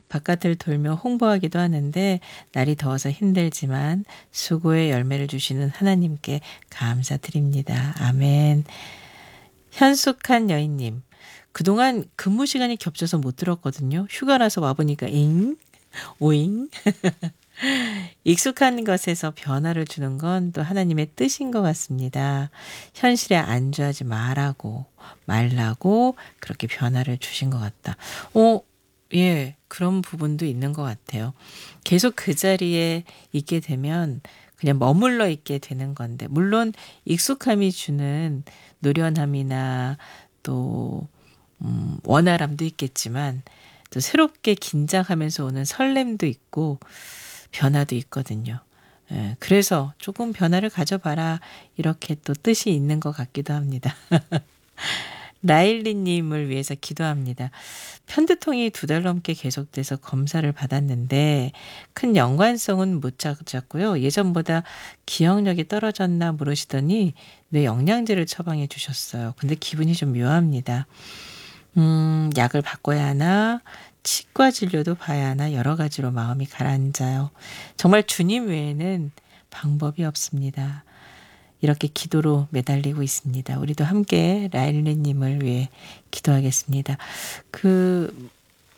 바깥을 돌며 홍보하기도 하는데 날이 더워서 힘들지만 수고의 열매를 주시는 하나님께 감사드립니다. 아멘. 현숙한 여인님. 그동안 근무 시간이 겹쳐서 못 들었거든요. 휴가라서 와보니까 잉? 오잉? 익숙한 것에서 변화를 주는 건 또 하나님의 뜻인 것 같습니다. 현실에 안주하지 말라고 그렇게 변화를 주신 것 같다. 예, 그런 부분도 있는 것 같아요. 계속 그 자리에 있게 되면 그냥 머물러 있게 되는 건데, 물론 익숙함이 주는 노련함이나 또 원활함도 있겠지만 또 새롭게 긴장하면서 오는 설렘도 있고 변화도 있거든요. 예, 그래서 조금 변화를 가져봐라 이렇게 또 뜻이 있는 것 같기도 합니다. 라일리님을 위해서 기도합니다. 편두통이 2달 넘게 계속돼서 검사를 받았는데 큰 연관성은 못 찾았고요. 예전보다 기억력이 떨어졌나 물으시더니 뇌 영양제를 처방해 주셨어요. 근데 기분이 좀 묘합니다. 약을 바꿔야 하나, 치과 진료도 봐야 하나 여러 가지로 마음이 가라앉아요. 정말 주님 외에는 방법이 없습니다. 이렇게 기도로 매달리고 있습니다. 우리도 함께 라일리님을 위해 기도하겠습니다. 그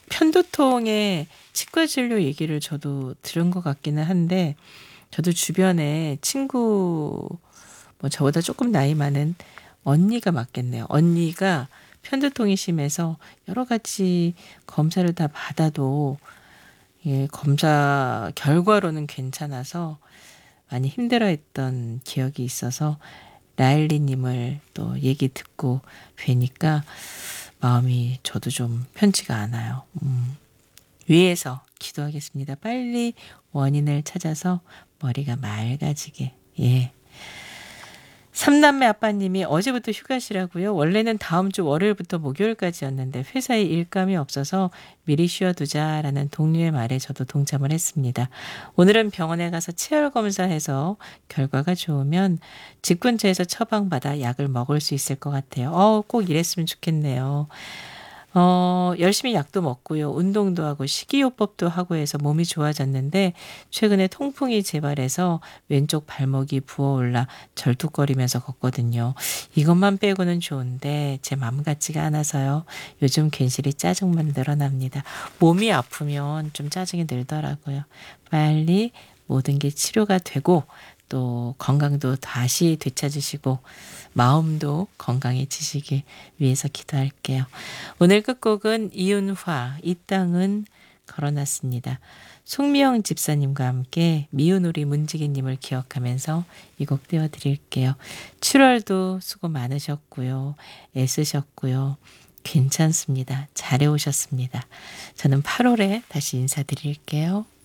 편두통의 치과 진료 얘기를 저도 들은 것 같기는 한데 저도 주변에 친구 저보다 조금 나이 많은 언니가 맞겠네요. 언니가 편두통이 심해서 여러 가지 검사를 다 받아도 예, 검사 결과로는 괜찮아서 많이 힘들어했던 기억이 있어서 라일리님을 또 얘기 듣고 뵈니까 마음이 저도 좀 편치가 않아요. 위에서 기도하겠습니다. 빨리 원인을 찾아서 머리가 맑아지게. 예. 삼남매 아빠님이 어제부터 휴가시라고요. 원래는 다음 주 월요일부터 목요일까지였는데 회사에 일감이 없어서 미리 쉬어두자라는 동료의 말에 저도 동참을 했습니다. 오늘은 병원에 가서 체열 검사해서 결과가 좋으면 집 근처에서 처방받아 약을 먹을 수 있을 것 같아요. 꼭 이랬으면 좋겠네요. 열심히 약도 먹고요. 운동도 하고 식이요법도 하고 해서 몸이 좋아졌는데 최근에 통풍이 재발해서 왼쪽 발목이 부어올라 절뚝거리면서 걷거든요. 이것만 빼고는 좋은데 제 마음 같지가 않아서요. 요즘 괜시리 짜증만 늘어납니다. 몸이 아프면 좀 짜증이 늘더라고요. 빨리 모든 게 치료가 되고 또 건강도 다시 되찾으시고 마음도 건강해지시길 위해서 기도할게요. 오늘 끝곡은 이윤화 이 땅은 걸어놨습니다. 송미영 집사님과 함께 미운 우리 문지기님을 기억하면서 이 곡 띄워드릴게요. 7월도 수고 많으셨고요. 애쓰셨고요. 괜찮습니다. 잘해오셨습니다. 저는 8월에 다시 인사드릴게요.